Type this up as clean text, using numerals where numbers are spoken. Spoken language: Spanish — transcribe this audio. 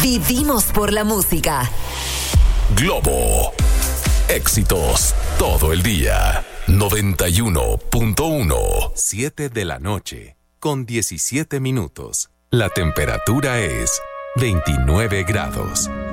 Vivimos por la música. Globo. Éxitos todo el día. 91.1. 7 de la noche, con 17 minutos. La temperatura es 29 grados.